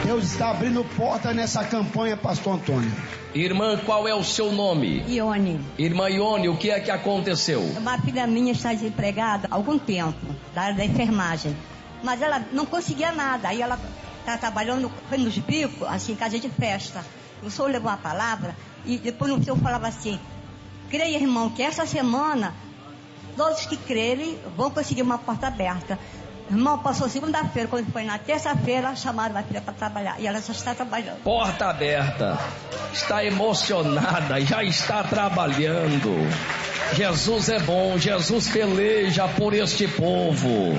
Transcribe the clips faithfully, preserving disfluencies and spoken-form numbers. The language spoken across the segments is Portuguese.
Deus está abrindo porta nessa campanha, pastor Antônio. Irmã, qual é o seu nome? Ione. Irmã Ione, o que é que aconteceu? Uma filha minha está desempregada há algum tempo, da área da enfermagem. Mas ela não conseguia nada. Aí ela está trabalhando, foi nos bicos, assim, casa de festa. O senhor levou a palavra e depois no senhor falava assim: creia, irmão, que essa semana todos que crerem vão conseguir uma porta aberta. Irmão, passou segunda-feira, quando foi na terça-feira, chamaram a filha para trabalhar. E ela já está trabalhando. Porta aberta. Está emocionada, já está trabalhando. Jesus é bom, Jesus peleja por este povo.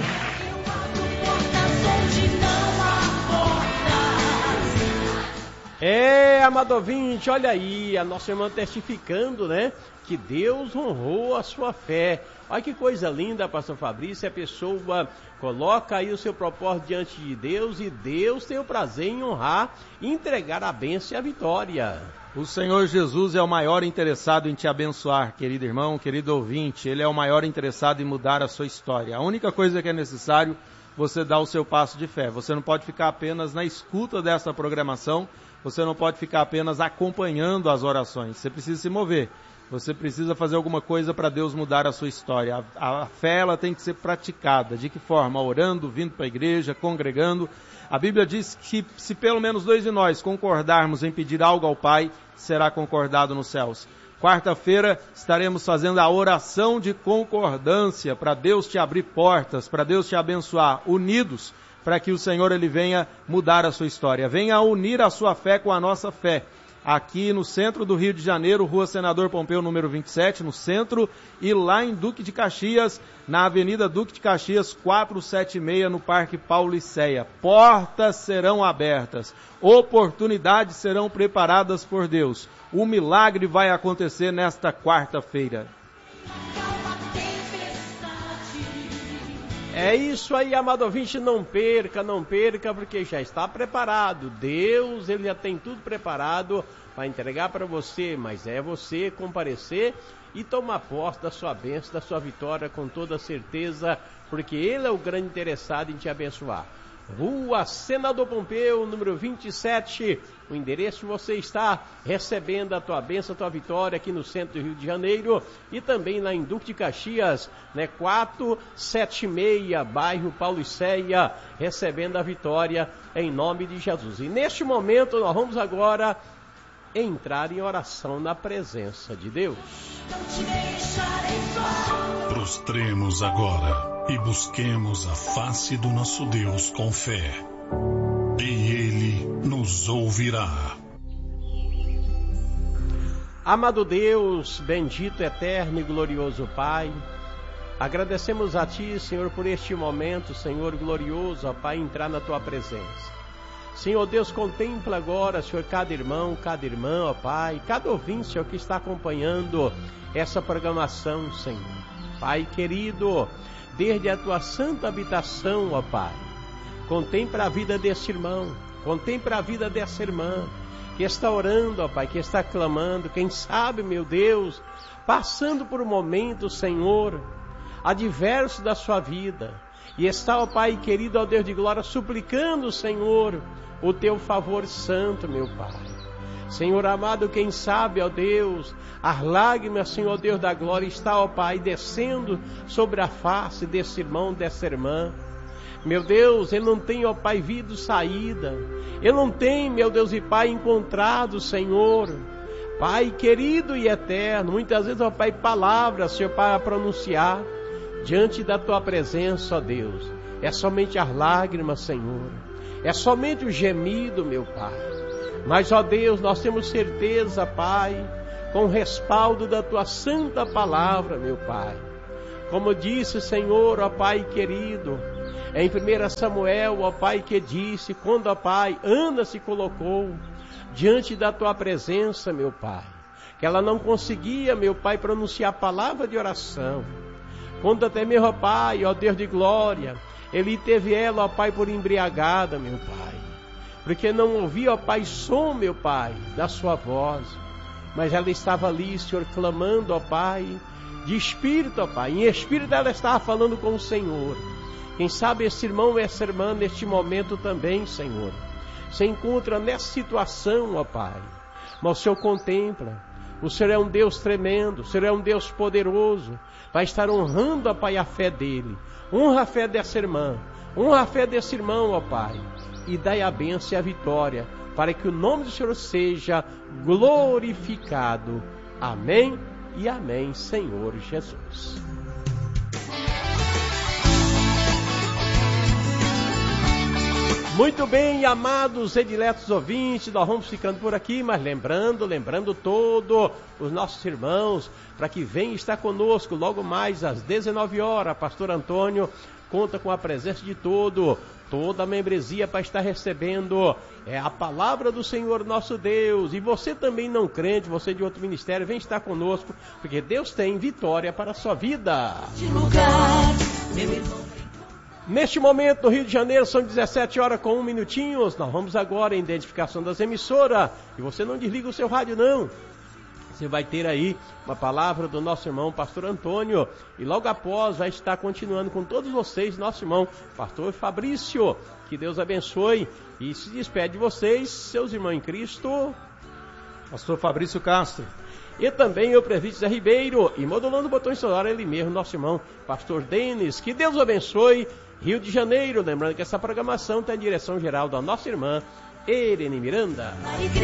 É, amado ouvinte, olha aí, a nossa irmã testificando, né? Que Deus honrou a sua fé. Olha que coisa linda, pastor Fabrício, a pessoa coloca aí o seu propósito diante de Deus e Deus tem o prazer em honrar e entregar a bênção e a vitória. O Senhor Jesus é o maior interessado em te abençoar, querido irmão, querido ouvinte. Ele é o maior interessado em mudar a sua história. A única coisa que é necessário, você dar o seu passo de fé. Você não pode ficar apenas na escuta dessa programação, você não pode ficar apenas acompanhando as orações. Você precisa se mover. Você precisa fazer alguma coisa para Deus mudar a sua história. A, a fé, ela tem que ser praticada. De que forma? Orando, vindo para a igreja, congregando. A Bíblia diz que se pelo menos dois de nós concordarmos em pedir algo ao Pai, será concordado nos céus. Quarta-feira estaremos fazendo a oração de concordância para Deus te abrir portas, para Deus te abençoar, unidos, para que o Senhor ele venha mudar a sua história. Venha unir a sua fé com a nossa fé. Aqui no centro do Rio de Janeiro, Rua Senador Pompeu, número vinte e sete, no centro, e lá em Duque de Caxias, na Avenida Duque de Caxias, quatrocentos e setenta e seis, no Parque Pauliceia. Portas serão abertas, oportunidades serão preparadas por Deus. O milagre vai acontecer nesta quarta-feira. É isso aí, amado ouvinte, não perca, não perca, porque já está preparado. Deus, ele já tem tudo preparado para entregar para você, mas é você comparecer e tomar posse da sua bênção, da sua vitória com toda certeza, porque ele é o grande interessado em te abençoar. Rua Senador Pompeu, número vinte e sete, o endereço você está recebendo a tua bênção, a tua vitória aqui no centro do Rio de Janeiro e também lá em Duque de Caxias, né, quatrocentos e setenta e seis, bairro Pauliceia, recebendo a vitória em nome de Jesus. E neste momento nós vamos agora entrar em oração na presença de Deus. Prostremos agora e busquemos a face do nosso Deus com fé, e Ele nos ouvirá. Amado Deus, bendito, eterno e glorioso Pai, agradecemos a Ti, Senhor, por este momento, Senhor glorioso, ó Pai, entrar na Tua presença. Senhor Deus, contempla agora, Senhor, cada irmão, cada irmã, ó Pai, cada ouvinte, Senhor, que está acompanhando essa programação, Senhor. Pai querido, desde a Tua santa habitação, ó Pai, contempla a vida desse irmão, contempla a vida dessa irmã, que está orando, ó Pai, que está clamando, quem sabe, meu Deus, passando por um momento, Senhor, adverso da sua vida, e está, ó Pai querido, ó Deus de glória, suplicando, Senhor, o Teu favor santo, meu Pai. Senhor amado, quem sabe, ó Deus, as lágrimas, Senhor Deus da glória, está, ó Pai, descendo sobre a face desse irmão, dessa irmã. Meu Deus, ele não tem, ó Pai, vida saída. Ele não tem, meu Deus e Pai, encontrado, Senhor, Pai querido e eterno, muitas vezes, ó Pai, palavras, Senhor, para pronunciar diante da Tua presença, ó Deus. É somente as lágrimas, Senhor. É somente o gemido, meu Pai. Mas, ó Deus, nós temos certeza, Pai, com o respaldo da Tua santa palavra, meu Pai. Como disse, Senhor, ó Pai querido, em primeiro Samuel, ó Pai, que disse, quando, ó Pai, Ana se colocou diante da Tua presença, meu Pai, que ela não conseguia, meu Pai, pronunciar a palavra de oração. Quando até mesmo, ó Pai, ó Deus de glória, Ele teve ela, ó Pai, por embriagada, meu Pai, porque não ouvia, ó Pai, som, meu Pai, da sua voz, mas ela estava ali, Senhor, clamando, ó Pai, de espírito, ó Pai, em espírito ela estava falando com o Senhor. Quem sabe esse irmão e essa irmã neste momento também, Senhor, se encontra nessa situação, ó Pai. Mas o Senhor contempla. O Senhor é um Deus tremendo, o Senhor é um Deus poderoso. Vai estar honrando, ó Pai, a fé dele. Honra a fé dessa irmã, honra a fé desse irmão, ó Pai. E dai a bênção e a vitória, para que o nome do Senhor seja glorificado. Amém e amém, Senhor Jesus. Muito bem, amados e diletos ouvintes, nós vamos ficando por aqui, mas lembrando, lembrando todos os nossos irmãos, para que venham estar conosco logo mais às dezenove horas. Pastor Antônio conta com a presença de todo, toda a membresia para estar recebendo é, a palavra do Senhor nosso Deus. E você também não crente, você de outro ministério, vem estar conosco, porque Deus tem vitória para a sua vida. De lugar, meu irmão. Neste momento, no Rio de Janeiro, são dezessete horas com um minutinho. Nós vamos agora em identificação das emissoras. E você não desliga o seu rádio, não. Você vai ter aí uma palavra do nosso irmão, pastor Antônio. E logo após vai estar continuando com todos vocês, nosso irmão, pastor Fabrício. Que Deus abençoe. E se despede de vocês, seus irmãos em Cristo, pastor Fabrício Castro. E também o presbítero Zé Ribeiro. E modulando o botão sonoro, ele mesmo, nosso irmão, pastor Denis. Que Deus abençoe. Rio de Janeiro, lembrando que essa programação está em direção geral da nossa irmã Irene Miranda.